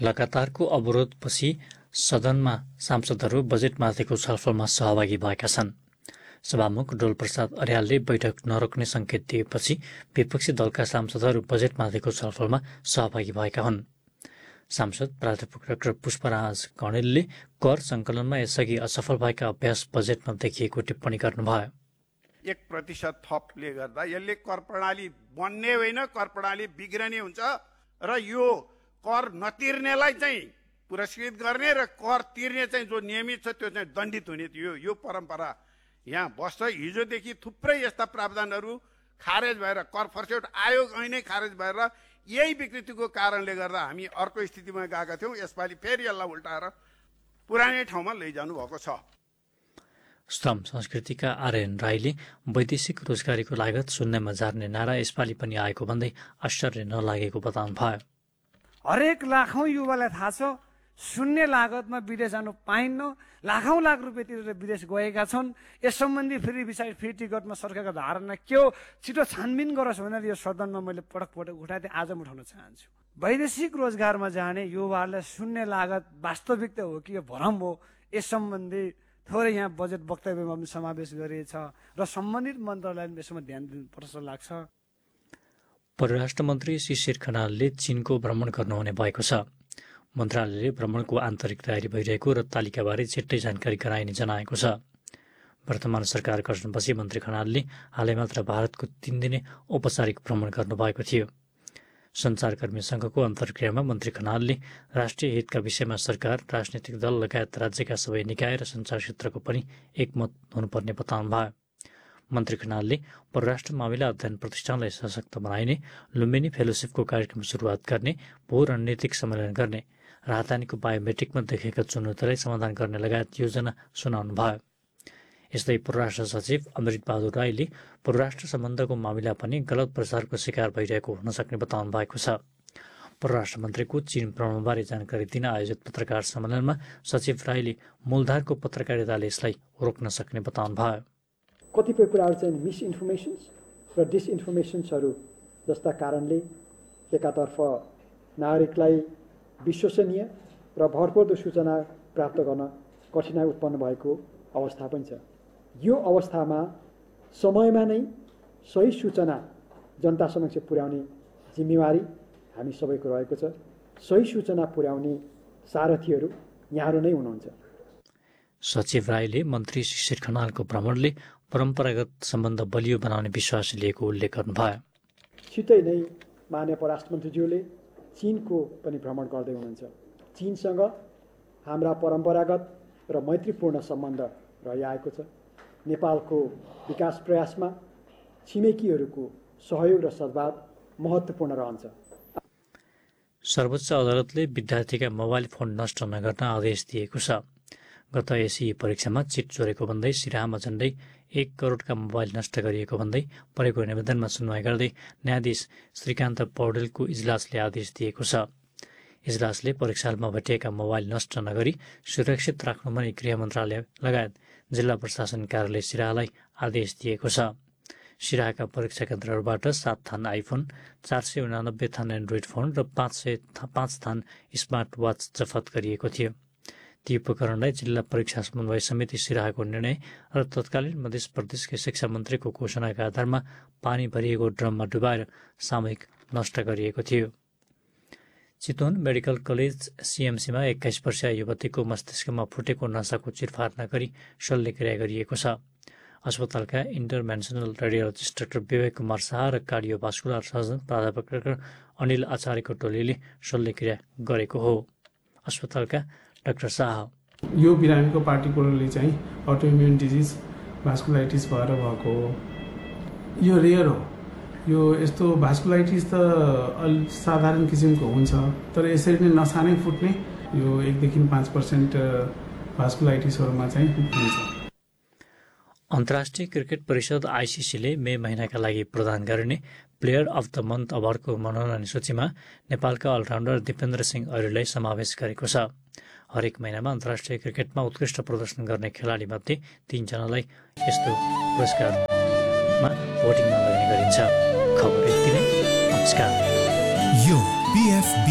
लगातारको अवरोधपछि सदनमा सांसदहरू बजेटमाथिको छलफलमा सहभागी भएका छन्। सभामुख डोलप्रसाद अर्यालले बैठक नरोक्ने सङ्केत दिएपछि विपक्षी दलका सांसदहरू बजेटमाथिको छलफलमा सहभागी भएका हुन्। सांसद प्राध्यापक डाक्टर पुष्पराज कणेलले कर सङ्कलनमा यसअघि असफल भएका अभ्यास बजेटमा देखिएको टिप्पणी गर्नुभयो। 1% थपले गर्दा यसले कर प्रणाली बन्ने होइन, कर प्रणाली बिग्रने हुन्छ र यो कर नतिर्नेलाई चाहिँ पुरस्कृत गर्ने र कर तिर्ने चाहिँ जो नियमित छ त्यो चाहिँ दण्डित हुने यो परम्परा यहाँ बस्छ। हिजोदेखि थुप्रै यस्ता प्रावधानहरू खारेज भएर कर फर्स्यौट आयोग ऐनै खारेज भएर यही विकृतिको कारणले गर्दा हामी अर्को स्थितिमा गएका थियौँ। यसपालि फेरि यसलाई उल्टाएर पुरानै ठाउँमा लैजानु भएको छ। श्रम संस्कृतिका आर्यन राईले वैदेशिक रोजगारीको लागत शून्यमा झार्ने नारा यसपालि पनि आएको भन्दै आश्चर्य नलागेको बताउनु भयो। हरेक लाखौँ युवालाई थाहा छ शून्य लागतमा विदेश जानु पाइन्न, लाखौँ लाख रुपियाँ तिरेर विदेश गएका छन्। यस सम्बन्धी फ्री टिकटमा सरकारको धारणा के हो, छिटो छानबिन गरोस् भनेर यो सदनमा मैले पटक पटक उठाएँ, आज पनि उठाउन चाहन्छु। वैदेशिक रोजगारमा जाने युवाहरूलाई शून्य लागत वास्तविकता हो कि यो भ्रम हो, यस सम्बन्धी थोरै यहाँ बजेट वक्तव्यमा पनि समावेश गरिएछ र सम्बन्धित मन्त्रालयले यसमा ध्यान दिनुपर्छ जस्तो लाग्छ। परराष्ट्र मन्त्री शिशिर खनालले चीनको भ्रमण गर्नुहुने भएको छ। मन्त्रालयले भ्रमणको आन्तरिक तयारी भइरहेको र तालिकाबारे छिट्टै जानकारी गराइने जनाएको छ। वर्तमान सरकार गठनपछि मन्त्री खनालले हालै मात्र भारतको 3 दिने औपचारिक भ्रमण गर्नुभएको थियो। सञ्चारकर्मी सङ्घको अन्तर्क्रियामा मन्त्री खनालले राष्ट्रिय हितका विषयमा सरकार, राजनीतिक दल लगायत राज्यका सबै निकाय र सञ्चार क्षेत्रको पनि एकमत हुनुपर्ने बताउनु भयो। मन्त्री खनालले परराष्ट्र मामिला अध्ययन प्रतिष्ठानलाई सशक्त बनाइने, लुम्बिनी फेलोसिपको कार्यक्रम सुरुवात गर्ने, भू रणनीतिक सम्मेलन गर्ने, राजधानीको बायोमेट्रिकमा देखेका चुनौतीलाई समाधान गर्ने लगायत योजना सुनाउनु भयो। यस्तै परराष्ट्र सचिव अमृत बहादुर राईले परराष्ट्र सम्बन्धको मामिला पनि गलत प्रचारको शिकार भइरहेको हुन सक्ने बताउनु भएको छ। परराष्ट्र मन्त्रीको चीन भ्रमणबारे जानकारी दिन आयोजित पत्रकार सम्मेलनमा सचिव राईले मूलधारको पत्रकारिताले यसलाई रोक्न सक्ने बताउनु भयो। कतिपय कुराहरू चाहिँ मिसइन्फर्मेसन्स र डिसइन्फर्मेसन्सहरू जस्ता कारणले एकातर्फ नागरिकलाई विश्वसनीय र भरपर्दो सूचना प्राप्त गर्न कठिनाइ उत्पन्न भएको अवस्था पनि छ। यो अवस्थामा समयमा नै सही सूचना जनता समक्ष पुर्याउने जिम्मेवारी हामी सबैको रहेको छ। सही सूचना पुर्याउने सारथीहरू यहाँहरू नै हुनुहुन्छ। सचिव राईले मन्त्री शिशिर खनालको भ्रमणले परम्परागत सम्बन्ध बलियो बनाउने विश्वास लिएको उल्लेख गर्नुभयो। छिट्टै नै माननीय परराष्ट्र मन्त्रीज्यूले चीनको पनि भ्रमण गर्दै हुनुहुन्छ। चीनसँग हाम्रा परम्परागत र मैत्रीपूर्ण सम्बन्ध रहिआएको छ। नेपालको विकास प्रयासमा छिमेकीहरूको सहयोग र सद्भाव महत्त्वपूर्ण रहन्छ। सर्वोच्च अदालतले विद्यार्थीका मोबाइल फोन नष्ट नगर्न आदेश दिएको छ। गत एसई परीक्षामा चिट चोरेको भन्दै सिराहामा झण्डै 1 करोडका मोबाइल नष्ट गरिएको भन्दै परेको निवेदनमा सुनवाई गर्दै न्यायाधीश श्रीकान्त पौडेलको इजलासले आदेश दिएको छ। इजलासले परीक्षामा भेटिएका मोबाइल नष्ट नगरी सुरक्षित राख्नु पनि गृह मन्त्रालय लगायत जिल्ला प्रशासन कार्यालय सिराहालाई आदेश दिएको छ। सिराहाका परीक्षा केन्द्रहरूबाट 7 थान आइफोन, 489 थान एन्ड्रोइड फोन र 505 थान स्मार्ट वाच जफत गरिएको थियो। ती उपकरणलाई जिल्ला परीक्षा समन्वय समिति सिराहाको निर्णय र तत्कालीन मध्य प्रदेशकै शिक्षा मन्त्रीको घोषणाका आधारमा पानी भरिएको ड्रममा डुबाएर सामूहिक नष्ट गरिएको थियो। चितवन मेडिकल कलेज सिएमसीमा 21 वर्षीय युवतीको मस्तिष्कमा फुटेको नसाको चिरफार नगरी शल्यक्रिया गरिएको छ। अस्पतालका इन्टरभेन्सनल रेडियोलोजिस्ट डाक्टर विवेक कुमार शाह र कार्डियोभास्कुलर सर्जन प्राध्यापक डाक्टर अनिल आचार्यको टोलीले शल्यक्रिया गरेको हो। अस्पतालका डाक्टर शाह, यो बिरामीको पार्टिकुलरली चाहिँ अटोइम्युन डिजिज भास्कुलाइटिस भएर भएको हो। यो रेयर हो। यो यस्तो भास्कुलाइटिस त साधारण किसिमको हुन्छ, तर यसरी नै नसा नै फुट्ने यो 1 देखि 5% भास्कुलाइटिसहरूमा चाहिँ हुन्छ। अन्तर्राष्ट्रिय क्रिकेट परिषद आइसिसीले मे महिनाका लागि प्रदान गरिने प्लेयर अफ द मन्थ अवार्डको मनोनयन सूचीमा नेपालका अलराउन्डर दिपेन्द्र सिंह ऐरीलाई समावेश गरेको छ। हरेक महिनामा अन्तर्राष्ट्रिय क्रिकेटमा उत्कृष्ट प्रदर्शन गर्ने खेलाडीमध्ये 3 जनालाई यस्तो पुरस्कारमा भोटिङमा लगाउने गरिन्छ। खबर यति नै। नमस्कार।